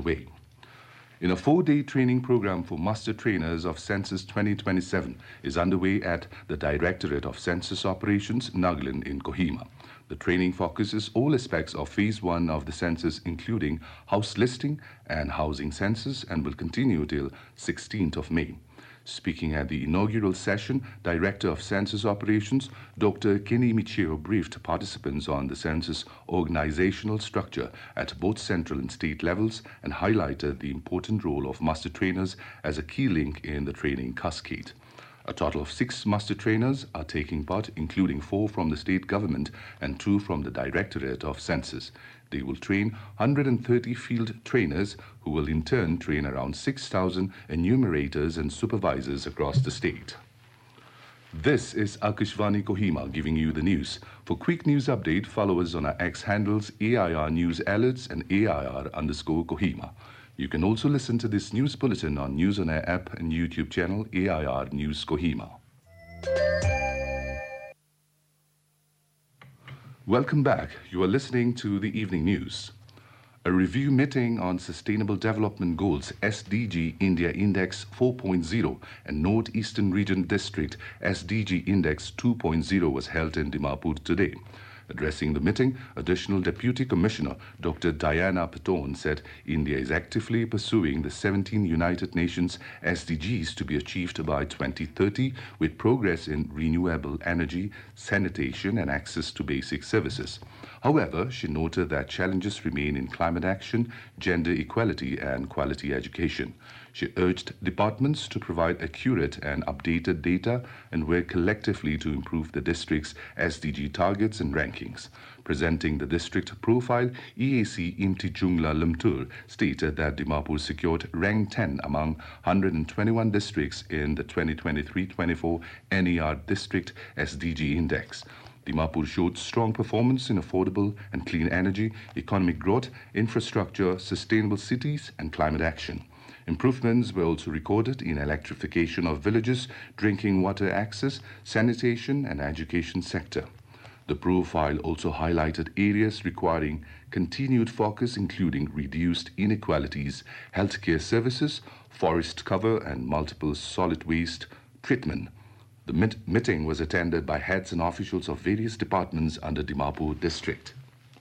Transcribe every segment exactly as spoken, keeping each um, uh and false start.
underway. In a four-day training program for Master Trainers of Census twenty twenty-seven is underway at the Directorate of Census Operations, Nagaland in Kohima. The training focuses all aspects of Phase one of the census, including house listing and housing census, and will continue till sixteenth of May. Speaking at the inaugural session, Director of Census Operations, Doctor Kenny Michio, briefed participants on the census organizational structure at both central and state levels and highlighted the important role of master trainers as a key link in the training cascade. A total of six master trainers are taking part, including four from the state government and two from the Directorate of Census. They will train one hundred thirty field trainers who will in turn train around six thousand enumerators and supervisors across the state. This is Akashvani Kohima giving you the news. For quick news update, follow us on our X handles A I R News Alerts and A I R underscore Kohima. You can also listen to this news bulletin on News on Air app and YouTube channel A I R News Kohima. Welcome back. You are listening to the evening news. A review meeting on Sustainable Development Goals S D G India Index four point oh and Northeastern Region District S D G Index two point oh was held in Dimapur today. Addressing the meeting, Additional Deputy Commissioner Doctor Diana Patton said India is actively pursuing the seventeen United Nations S D Gs to be achieved by twenty thirty, with progress in renewable energy, sanitation and access to basic services. However, she noted that challenges remain in climate action, gender equality and quality education. She urged departments to provide accurate and updated data and work collectively to improve the district's S D G targets and rankings. Presenting the district profile, E A C Imti Jungla Limtur stated that Dimapur secured rank ten among one hundred twenty-one districts in the twenty twenty-three twenty-four N E R District S D G Index. Dimapur showed strong performance in affordable and clean energy, economic growth, infrastructure, sustainable cities and climate action. Improvements were also recorded in electrification of villages, drinking water access, sanitation and education sector. The profile also highlighted areas requiring continued focus, including reduced inequalities, healthcare services, forest cover and multiple solid waste treatment. The mit- meeting was attended by heads and officials of various departments under Dimapur district.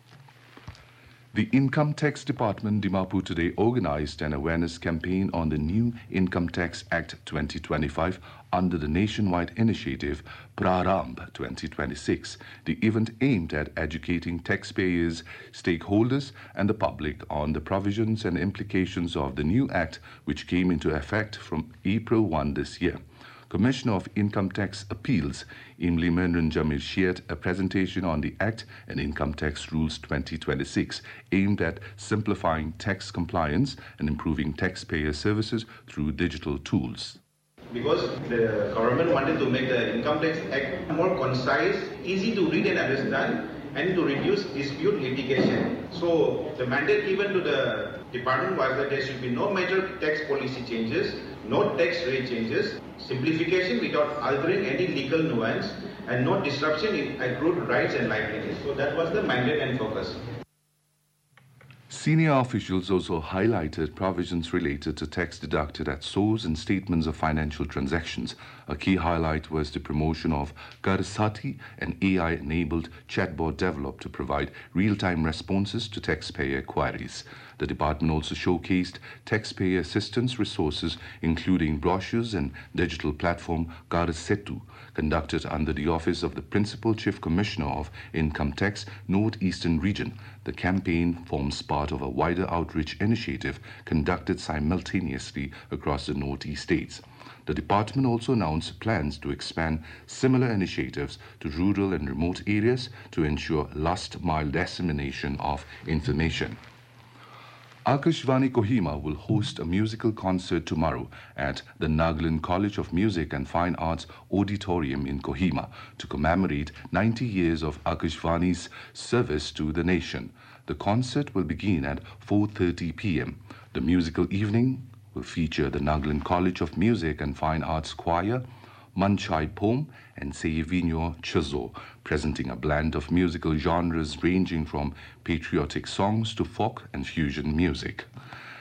The Income Tax Department, Dimapur today organized an awareness campaign on the new Income Tax Act twenty twenty-five under the nationwide initiative Prarambh twenty twenty-six. The event aimed at educating taxpayers, stakeholders and the public on the provisions and implications of the new act, which came into effect from April first this year. Commissioner of Income Tax Appeals, Imli Menran Jamir, shared a presentation on the Act and Income Tax Rules twenty twenty-six aimed at simplifying tax compliance and improving taxpayer services through digital tools. Because the government wanted to make the Income Tax Act more concise, easy to read and understand, and to reduce dispute litigation. So the mandate given to the department was that there should be no major tax policy changes, no tax rate changes, simplification without altering any legal nuance, and no disruption in accrued rights and livelihoods. So that was the mandate and focus. Senior officials also highlighted provisions related to tax deducted at source and statements of financial transactions. A key highlight was the promotion of Kar Saathi, an A I-enabled chatbot developed to provide real-time responses to taxpayer queries. The department also showcased taxpayer assistance resources, including brochures and digital platform Kar Setu, conducted under the Office of the Principal Chief Commissioner of Income Tax, Northeastern Region. The campaign forms part of a wider outreach initiative conducted simultaneously across the Northeast states. The department also announced plans to expand similar initiatives to rural and remote areas to ensure last-mile dissemination of information. Akashvani Kohima will host a musical concert tomorrow at the Nagaland College of Music and Fine Arts Auditorium in Kohima to commemorate ninety years of Akashvani's service to the nation. The concert will begin at four thirty p m The musical evening will feature the Nagaland College of Music and Fine Arts Choir, Manchai Pom and Seivino Chazo, presenting a blend of musical genres ranging from patriotic songs to folk and fusion music.